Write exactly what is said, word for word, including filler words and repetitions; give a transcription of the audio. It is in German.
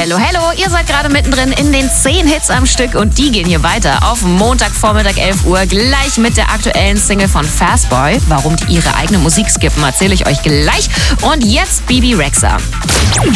Hello, hello. Ihr seid gerade mittendrin in den zehn Hits am Stück und die gehen hier weiter. Auf Montagvormittag elf Uhr gleich mit der aktuellen Single von Fastboy. Warum die ihre eigene Musik skippen, erzähle ich euch gleich. Und jetzt Bibi Rexha.